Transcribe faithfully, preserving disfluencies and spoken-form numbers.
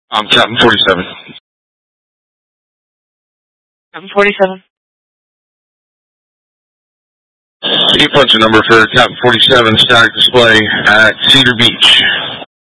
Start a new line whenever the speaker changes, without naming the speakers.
I'm Captain forty-seven.
Captain forty-seven.
Key punch number for Captain forty-seven, static display at Cedar Beach.